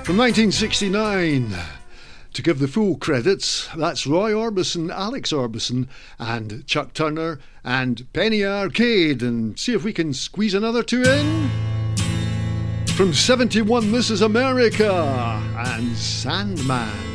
From 1969. To give the full credits, that's Roy Orbison, Alex Orbison, and Chuck Turner, and Penny Arcade. And see if we can squeeze another two in. From 71, This Is America, and Sandman.